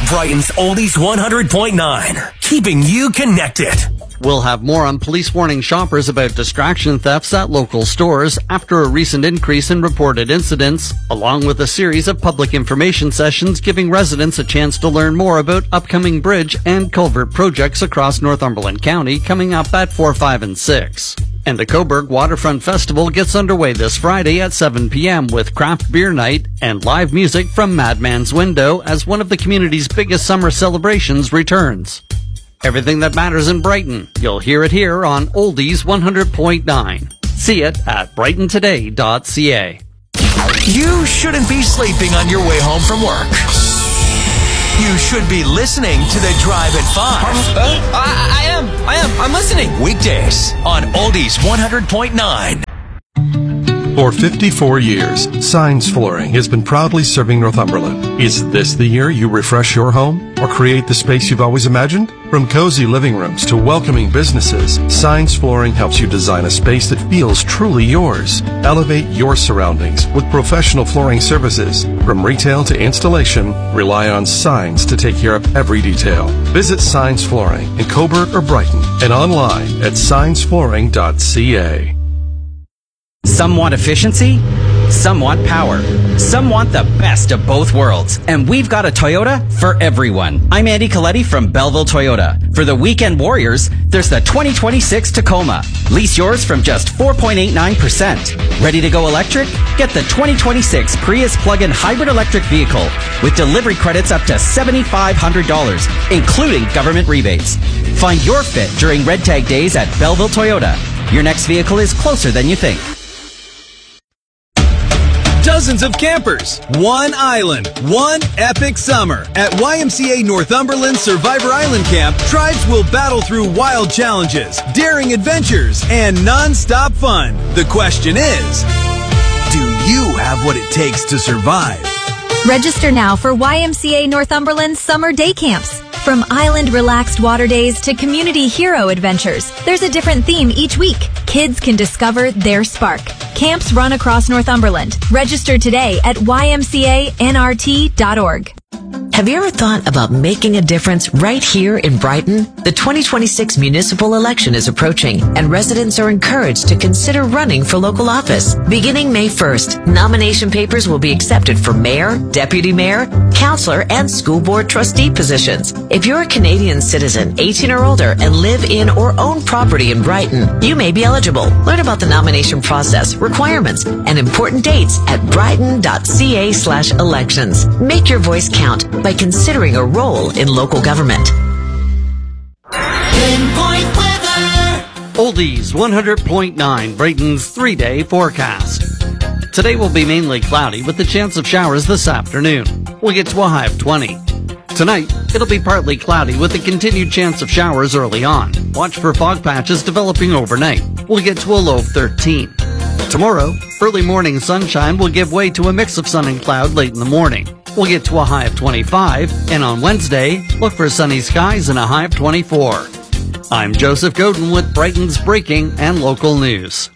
Brighton's Oldies 100.9, keeping you connected. We'll have more on police warning shoppers about distraction thefts at local stores after a recent increase in reported incidents, along with a series of public information sessions giving residents a chance to learn more about upcoming bridge and culvert projects across Northumberland County coming up at 4, 5, and 6. And the Coburg Waterfront Festival gets underway this Friday at 7 p.m. with craft beer night and live music from Madman's Window as one of the community's biggest summer celebrations returns. Everything that matters in Brighton, you'll hear it here on Oldies 100.9. See it at brightontoday.ca. You shouldn't be sleeping on your way home from work. You should be listening to the Drive at 5. I am. I'm listening. Weekdays on Oldies 100.9. For 54 years, Signs Flooring has been proudly serving Northumberland. Is this the year you refresh your home or create the space you've always imagined? From cozy living rooms to welcoming businesses, Signs Flooring helps you design a space that feels truly yours. Elevate your surroundings with professional flooring services. From retail to installation, rely on Signs to take care of every detail. Visit Signs Flooring in Coburg or Brighton and online at signsflooring.ca. Some want efficiency, some want power, some want the best of both worlds, and we've got a Toyota for everyone. I'm Andy Coletti from Belleville Toyota. For the weekend warriors, there's the 2026 Tacoma. Lease yours from just 4.89%. Ready to go electric? Get the 2026 Prius plug-in hybrid electric vehicle with delivery credits up to $7,500, including government rebates. Find your fit during Red Tag Days at Belleville Toyota. Your next vehicle is closer than you think. Dozens of campers, one island, one epic summer. At YMCA Northumberland Survivor Island Camp, tribes will battle through wild challenges, daring adventures, and non-stop fun. The question is, do you have what it takes to survive? Register now for YMCA Northumberland Summer Day Camps. From island relaxed water days to community hero adventures, there's a different theme each week. Kids can discover their spark. Camps run across Northumberland. Register today at ymcanrt.org. Have you ever thought about making a difference right here in Brighton? The 2026 municipal election is approaching, and residents are encouraged to consider running for local office. Beginning May 1st, nomination papers will be accepted for mayor, deputy mayor, councillor, and school board trustee positions. If you're a Canadian citizen, 18 or older, and live in or own property in Brighton, you may be eligible. Learn about the nomination process, requirements, and important dates at brighton.ca/elections. Make your voice count by considering a role in local government. Pinpoint weather. Oldies 100.9, Brighton's 3-day forecast. Today will be mainly cloudy with the chance of showers this afternoon. We'll get to a high of 20. Tonight, it'll be partly cloudy with a continued chance of showers early on. Watch for fog patches developing overnight. We'll get to a low of 13. Tomorrow, early morning sunshine will give way to a mix of sun and cloud late in the morning. We'll get to a high of 25, and on Wednesday, look for sunny skies and a high of 24. I'm Joseph Godin with Brighton's breaking and local news.